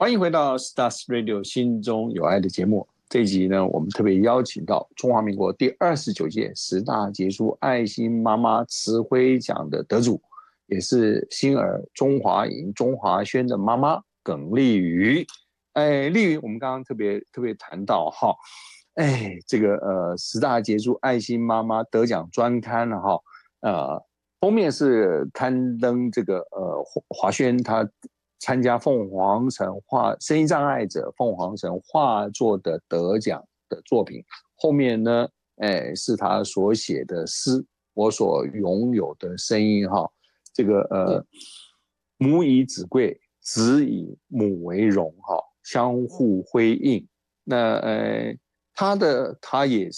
欢迎回到 Stars Radio 心中有爱的节目。这一集呢，我们特别邀请到中华民国第29届10大杰出爱心妈妈慈辉奖的得主，也是星儿中华营中华轩的妈妈耿丽瑜。丽瑜，我们刚刚特别谈到哈，这个10大杰出爱心妈妈得奖专刊了哈，封面是刊登这个华轩他参加凤凰城声音障碍者凤凰城画作的得奖的作品，后面呢，是他所写的诗，我所拥有的声音哈，这个母以子贵，子以母为荣哈，相互辉映。那他也